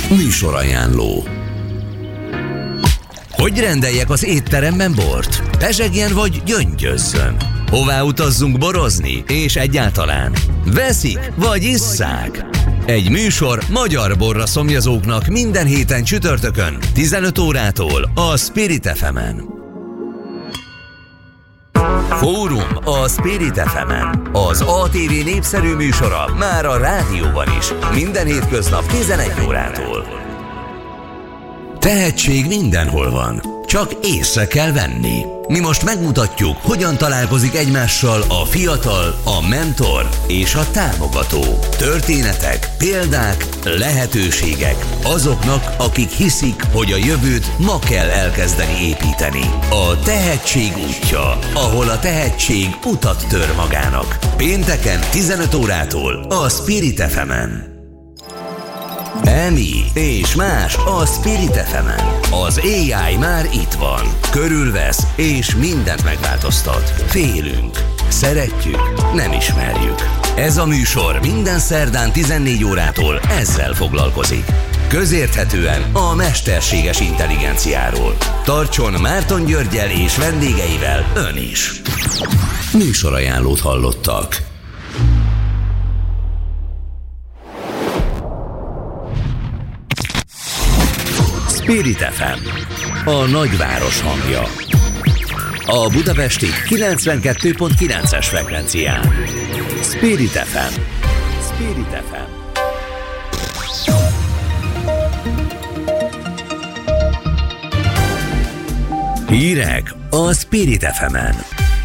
Műsorajánló. Hogy rendeljek az étteremben bort? Pezsegjen vagy gyöngyözzön? Hová utazzunk borozni? És egyáltalán veszik vagy isszák? Egy műsor magyar borra szomjazóknak minden héten csütörtökön 15 órától a Spirit FM-en. Fórum a Spirit FM-en. Az ATV népszerű műsora már a rádióban is. Minden hétköznap 11 órától. Tehetség mindenhol van, csak észre kell venni. Mi most megmutatjuk, hogyan találkozik egymással a fiatal, a mentor és a támogató. Történetek, példák, lehetőségek azoknak, akik hiszik, hogy a jövőt ma kell elkezdeni építeni. A tehetség útja, ahol a tehetség utat tör magának. Pénteken 15 órától a Spirit FM-en. EMI és más a Spirit FM-en. Az AI már itt van. Körülvesz és mindent megváltoztat. Félünk, szeretjük, nem ismerjük. Ez a műsor minden szerdán 14 órától ezzel foglalkozik. Közérthetően a mesterséges intelligenciáról. Tartson Márton Györggyel és vendégeivel ön is. Műsorajánlót hallottak. Spirit FM, a nagyváros hangja. A budapesti 92.9-es frekvencián. Spirit FM. Spirit FM. Hírek a Spirit FM-en.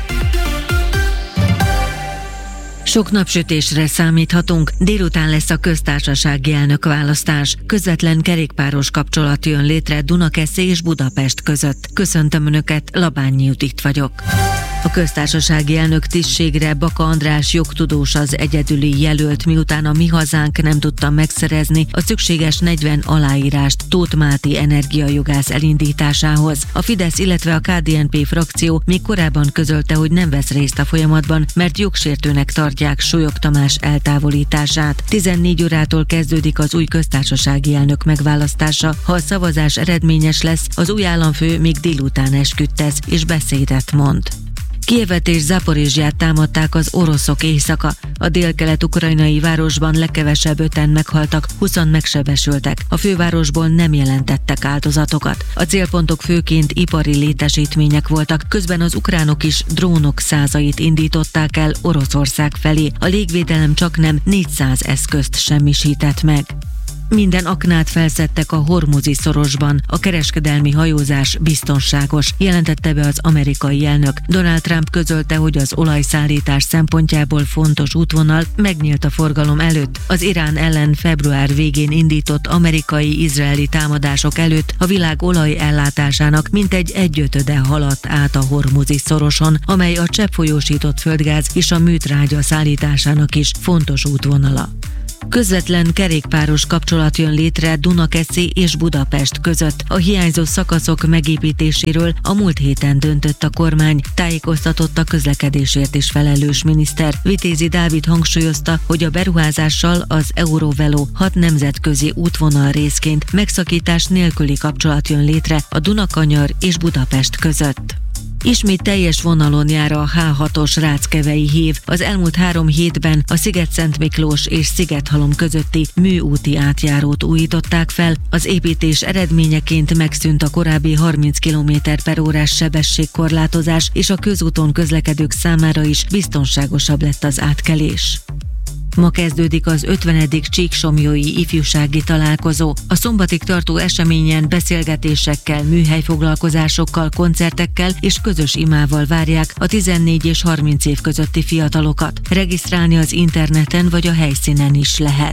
Sok napsütésre számíthatunk, délután lesz a köztársasági elnökválasztás. Közvetlen kerékpáros kapcsolat jön létre Dunakeszély és Budapest között. Köszöntöm Önöket, Labányi Judit vagyok. A köztársasági elnök tisztségre Baka András jogtudós az egyedüli jelölt, miután a Mi Hazánk nem tudta megszerezni a szükséges 40 aláírást Tóth Máté energiajogász elindításához. A Fidesz, illetve a KDNP frakció még korábban közölte, hogy nem vesz részt a folyamatban, mert jogsértőnek tartják Sólyog Tamás eltávolítását. 14 órától kezdődik az új köztársasági elnök megválasztása. Ha a szavazás eredményes lesz, az új államfő még délután esküdt tesz és beszédet mond. Kijevet és Zaporizsját támadták az oroszok éjszaka. A délkelet-ukrajnai városban legkevesebb 5-en meghaltak, 20-an megsebesültek. A fővárosból nem jelentettek áldozatokat. A célpontok főként ipari létesítmények voltak, közben az ukránok is drónok százait indították el Oroszország felé. A légvédelem csaknem 400 eszközt semmisített meg. Minden aknát felszedtek a Hormuzi szorosban, a kereskedelmi hajózás biztonságos, jelentette be az amerikai elnök. Donald Trump közölte, hogy az olajszállítás szempontjából fontos útvonal megnyílt a forgalom előtt. Az Irán ellen február végén indított amerikai-izraeli támadások előtt a világ olajellátásának mintegy 1/5 haladt át a Hormuzi szoroson, amely a cseppfolyósított földgáz és a műtrágya szállításának is fontos útvonala. Közvetlen kerékpáros kapcsolat jön létre Dunakeszély és Budapest között. A hiányzó szakaszok megépítéséről a múlt héten döntött a kormány, tájékoztatott a közlekedésért is felelős miniszter. Vitézi Dávid hangsúlyozta, hogy a beruházással az Eurovelo 6 nemzetközi útvonal részként megszakítás nélküli kapcsolat jön létre a Dunakanyar és Budapest között. Ismét teljes vonalon jár a H6-os Ráckevei hív. Az elmúlt 3 hétben a Sziget-Szent Miklós és Szigethalom közötti műúti átjárót újították fel. Az építés eredményeként megszűnt a korábbi 30 km/órás sebességkorlátozás, és a közúton közlekedők számára is biztonságosabb lett az átkelés. Ma kezdődik az 50. Csíksomlyói ifjúsági találkozó. A szombatig tartó eseményen beszélgetésekkel, műhelyfoglalkozásokkal, koncertekkel és közös imával várják a 14 és 30 év közötti fiatalokat. Regisztrálni az interneten vagy a helyszínen is lehet.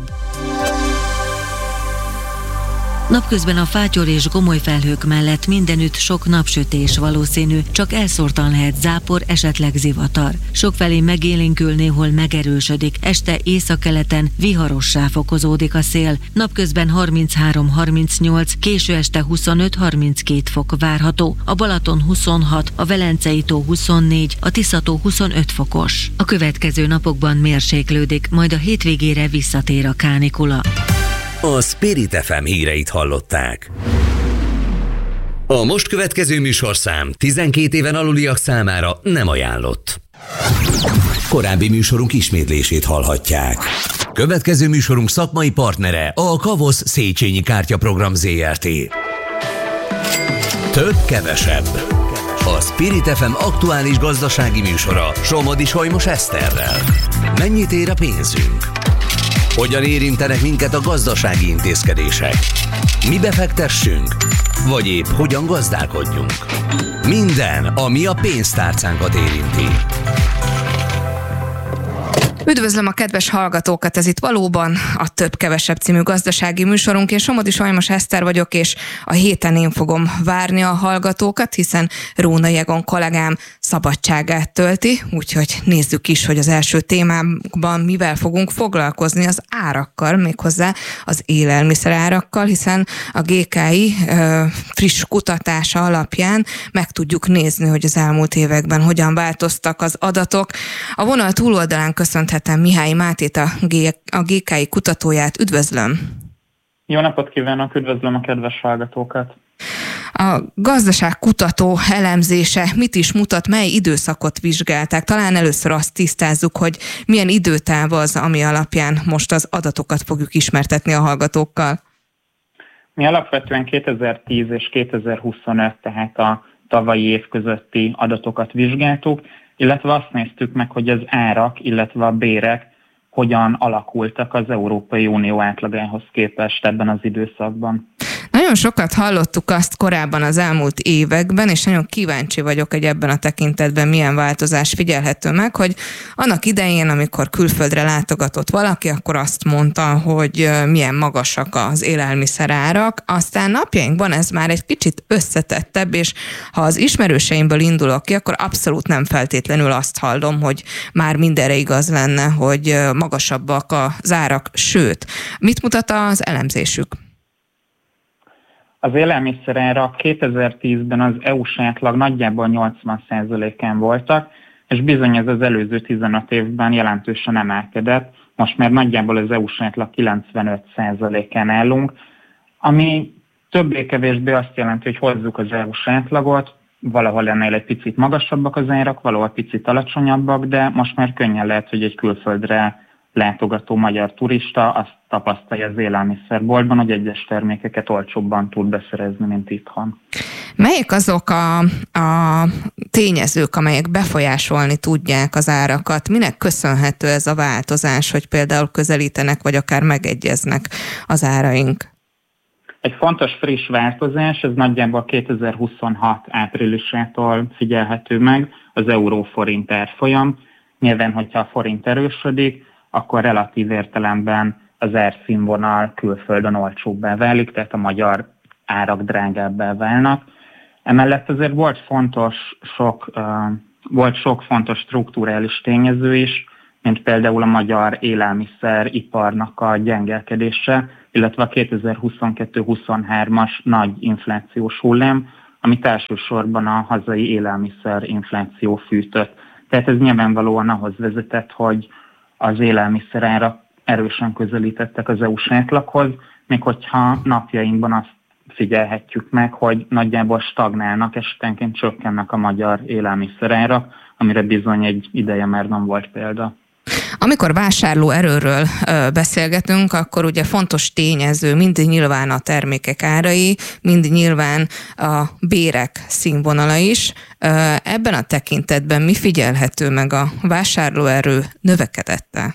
Napközben a fátyor és gomoly felhők mellett mindenütt sok napsütés valószínű, csak elszórtan lehet zápor, esetleg zivatar. Sokfelé megélénkül, néhol megerősödik, este északkeleten viharossá fokozódik a szél. Napközben 33-38, késő este 25-32 fok várható. A Balaton 26, a Velencei-tó 24, a Tisza-tó 25 fokos. A következő napokban mérséklődik, majd a hétvégére visszatér a kánikula. A Spirit FM híreit hallották. A most következő műsorszám 12 éven aluliak számára nem ajánlott. Korábbi műsorunk ismétlését hallhatják. Következő műsorunk szakmai partnere a Kavosz Széchenyi Kártyaprogram Zrt. Több-kevesebb. A Spirit FM aktuális gazdasági műsora Somodi Solymos Eszterrel. Mennyit ér a pénzünk? Hogyan érintenek minket a gazdasági intézkedések? Mi befektessünk? Vagy épp hogyan gazdálkodjunk? Minden, ami a pénztárcánkat érinti. Üdvözlöm a kedves hallgatókat, ez itt valóban a Több-kevesebb című gazdasági műsorunk. Én Somodi Solymos Eszter vagyok, és a héten én fogom várni a hallgatókat, hiszen Rónai Egon kollégám szabadságát tölti, úgyhogy nézzük is, hogy az első témámban mivel fogunk foglalkozni, az árakkal, méghozzá az élelmiszer árakkal, hiszen a GKI friss kutatása alapján meg tudjuk nézni, hogy az elmúlt években hogyan változtak az adatok. A vonal túloldalán köszönhetem Mihály Mátét, a GKI kutatóját. Üdvözlöm! Jó napot kívánok, üdvözlöm a kedves hallgatókat! A gazdaságkutató elemzése mit is mutat, mely időszakot vizsgálták? Talán először azt tisztázzuk, hogy milyen időtáv az, ami alapján most az adatokat fogjuk ismertetni a hallgatókkal. Mi alapvetően 2010 és 2025, tehát a tavalyi év közötti adatokat vizsgáltuk, illetve azt néztük meg, hogy az árak, illetve a bérek hogyan alakultak az Európai Unió átlagához képest ebben az időszakban. Nagyon sokat hallottuk azt korábban az elmúlt években, és nagyon kíváncsi vagyok, hogy ebben a tekintetben milyen változás figyelhető meg, hogy annak idején, amikor külföldre látogatott valaki, akkor azt mondta, hogy milyen magasak az élelmiszerárak, aztán napjainkban ez már egy kicsit összetettebb, és ha az ismerőseimből indulok ki, akkor abszolút nem feltétlenül azt hallom, hogy már mindenre igaz lenne, hogy magasabbak az árak, sőt, mit mutat az elemzésük? Az élelmiszerárak 2010-ben az EU-s átlag nagyjából 80%-án voltak, és bizony ez az előző 15 évben jelentősen emelkedett. Most már nagyjából az EU-s átlag 95%-án állunk, ami többé-kevésbé azt jelenti, hogy hozzuk az EU-s átlagot, valahol ennél egy picit magasabbak az árak, valahol picit alacsonyabbak, de most már könnyen lehet, hogy egy külföldre látogató magyar turista azt tapasztalja az élelmiszerboltban, hogy egyes termékeket olcsóbban tud beszerezni, mint itthon. Melyek azok a tényezők, amelyek befolyásolni tudják az árakat? Minek köszönhető ez a változás, hogy például közelítenek, vagy akár megegyeznek az áraink? Egy fontos friss változás, ez nagyjából 2026 áprilisától figyelhető meg, az euró-forint árfolyam. Nyilván, hogyha a forint erősödik, akkor relatív értelemben az árszínvonal külföldön olcsóbbá válik, tehát a magyar árak drágábbá válnak. Emellett azért volt sok fontos strukturális tényező is, mint például a magyar élelmiszeriparnak a gyengelkedése, illetve a 2022-23-as nagy inflációs hullám, amit elsősorban a hazai élelmiszerinfláció fűtött. Tehát ez nyilvánvalóan ahhoz vezetett, hogy az élelmiszerárak erősen közelítettek az EU-s átlaghoz, még hogyha napjainkban azt figyelhetjük meg, hogy nagyjából stagnálnak, esetenként csökkennek a magyar élelmiszerárak, amire bizony egy ideje már nem volt példa. Amikor vásárlóerőről beszélgetünk, akkor ugye fontos tényező mind nyilván a termékek árai, mind nyilván a bérek színvonala is. Ebben a tekintetben mi figyelhető meg, a vásárlóerő növekedett-e?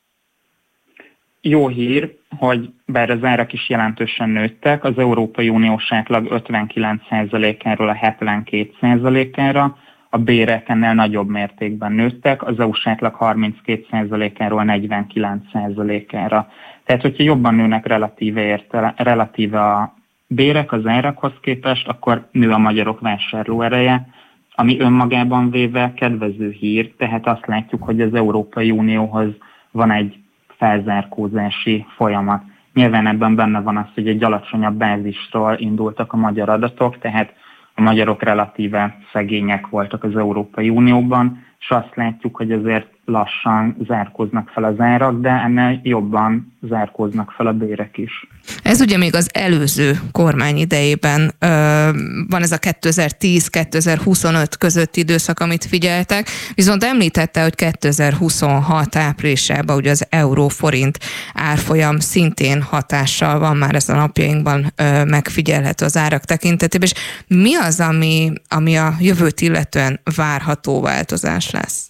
Jó hír, hogy bár az árak is jelentősen nőttek, az Európai Uniós átlag 59%-áról a 72%-ára, a bérek ennél nagyobb mértékben nőttek, az EU-s átlag 32%-áról 49%-ára. Tehát, hogyha jobban nőnek relatíve a bérek az árakhoz képest, akkor nő a magyarok vásárlóereje, ami önmagában véve kedvező hír, tehát azt látjuk, hogy az Európai Unióhoz van egy felzárkózási folyamat. Nyilván ebben benne van az, hogy egy alacsonyabb bázisról indultak a magyar adatok, tehát a magyarok relatíve szegények voltak az Európai Unióban, és azt látjuk, hogy azért lassan zárkóznak fel az árak, de ennél jobban zárkóznak fel a bérek is. Ez ugye még az előző kormány idejében van ez a 2010-2025 közötti időszak, amit figyeltek, viszont említette, hogy 2026 áprilisában ugye az euró-forint árfolyam szintén hatással van, már ez a napjainkban megfigyelhető az árak tekintetében, és mi az, ami a jövőt illetően várható változás lesz?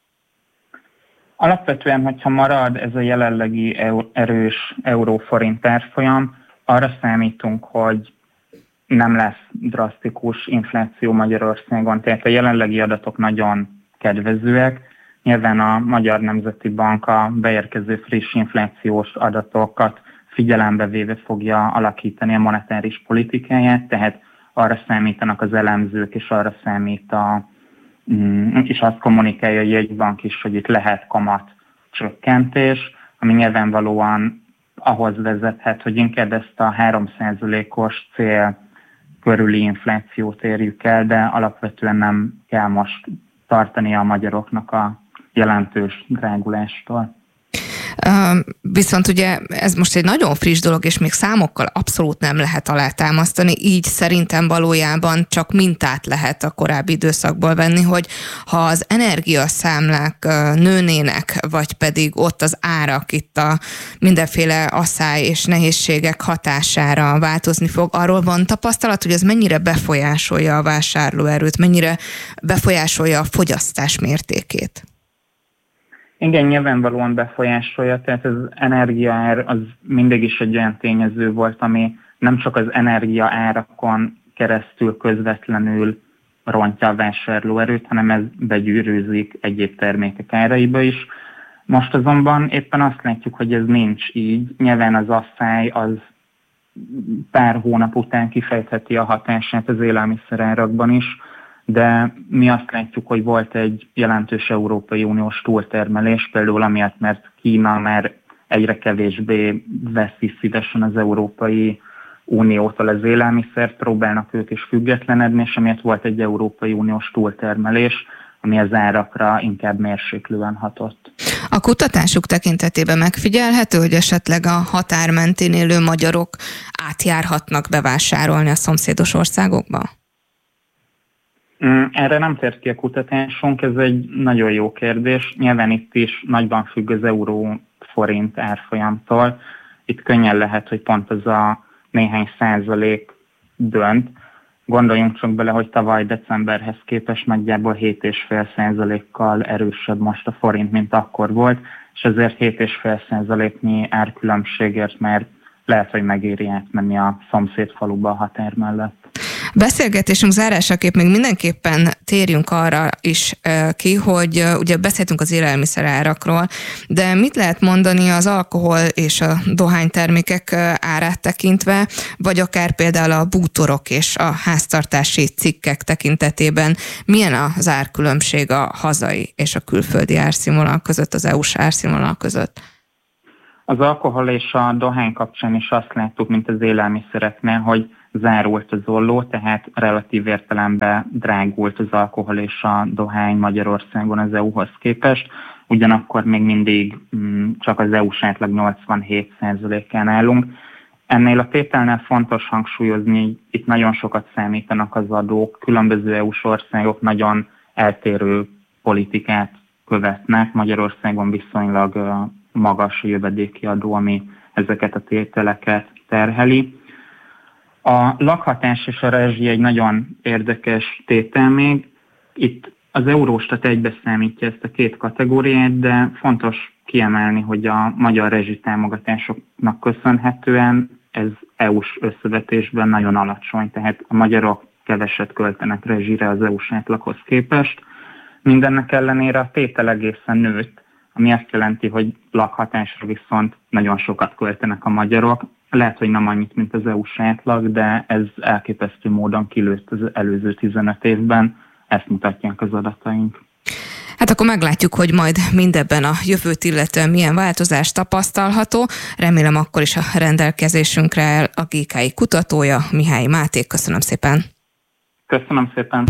Alapvetően, hogyha marad ez a jelenlegi erős euró-forint árfolyam, arra számítunk, hogy nem lesz drasztikus infláció Magyarországon, tehát a jelenlegi adatok nagyon kedvezőek. Nyilván a Magyar Nemzeti Bank a beérkező friss inflációs adatokat figyelembe véve fogja alakítani a monetáris politikáját, tehát arra számítanak az elemzők, és arra számít és azt kommunikálja a jegybank is, hogy itt lehet kamat csökkentés, ami nyilvánvalóan ahhoz vezethet, hogy inkább ezt a 3%-os cél körüli inflációt érjük el, de alapvetően nem kell most tartani a magyaroknak a jelentős drágulástól. Viszont ugye ez most egy nagyon friss dolog, és még számokkal abszolút nem lehet alátámasztani, így szerintem valójában csak mintát lehet a korábbi időszakból venni, hogy ha az energiaszámlák nőnének, vagy pedig ott az árak itt a mindenféle asszály és nehézségek hatására változni fog, arról van tapasztalat, hogy ez mennyire befolyásolja a vásárlóerőt, mennyire befolyásolja a fogyasztás mértékét? Igen, nyilvánvalóan befolyásolja, tehát az energiaár az mindig is egy olyan tényező volt, ami nem csak az energiaárakon keresztül közvetlenül rontja a vásárlóerőt, hanem ez begyűrűzik egyéb termékek áraiba is. Most azonban éppen azt látjuk, hogy ez nincs így. Nyilván az asszály az pár hónap után kifejtheti a hatását az élelmiszerárakban is, de mi azt látjuk, hogy volt egy jelentős Európai Uniós túltermelés, például amiatt, mert Kína már egyre kevésbé veszi szívesen az Európai Uniótól az élelmiszert, próbálnak ők is függetlenedni, és amiatt volt egy Európai Uniós túltermelés, ami az árakra inkább mérséklően hatott. A kutatásuk tekintetében megfigyelhető, hogy esetleg a határ mentén élő magyarok átjárhatnak bevásárolni a szomszédos országokba? Erre nem tért ki a kutatásunk, ez egy nagyon jó kérdés. Nyilván itt is nagyban függ az euró-forint árfolyamtól. Itt könnyen lehet, hogy pont az a néhány százalék dönt. Gondoljunk csak bele, hogy tavaly decemberhez képest nagyjából 7,5%-kal erősebb most a forint, mint akkor volt, és ezért 7,5%-nyi árkülönbségért már lehet, hogy megéri átmenni a szomszédfaluba a határ mellett. Beszélgetésünk zárásaképp még mindenképpen térjünk arra is ki, hogy ugye beszéltünk az élelmiszerárakról, de mit lehet mondani az alkohol és a dohánytermékek árát tekintve, vagy akár például a bútorok és a háztartási cikkek tekintetében milyen az árkülönbség a hazai és a külföldi árszínvonal között, az EU-s árszínvonal között? Az alkohol és a dohány kapcsán is azt láttuk, mint az élelmiszereknél, hogy zárult az olló, tehát relatív értelemben drágult az alkohol és a dohány Magyarországon az EU-hoz képest. Ugyanakkor még mindig csak az EU-s átlag 87%-án állunk. Ennél a tételnél fontos hangsúlyozni, hogy itt nagyon sokat számítanak az adók, különböző EU-s országok nagyon eltérő politikát követnek. Magyarországon viszonylag magas a jövedéki adó, ami ezeket a tételeket terheli. A lakhatás és a rezsi egy nagyon érdekes tétel még. Itt az Eurostat egybeszámítja ezt a két kategóriát, de fontos kiemelni, hogy a magyar rezsitámogatásoknak köszönhetően ez EU-s összevetésben nagyon alacsony, tehát a magyarok keveset költenek rezsire az EU-s átlaghoz képest. Mindennek ellenére a tétel egészen nőtt, ami azt jelenti, hogy lakhatásra viszont nagyon sokat költenek a magyarok. Lehet, hogy nem annyit, mint az EU-s átlag, de ez elképesztő módon kilőtt az előző 15 évben. Ezt mutatják az adataink. Hát akkor meglátjuk, hogy majd mindebben a jövőt illetően milyen változás tapasztalható. Remélem akkor is a rendelkezésünkre áll a GKI kutatója, Mihály Máté. Köszönöm szépen. Köszönöm szépen.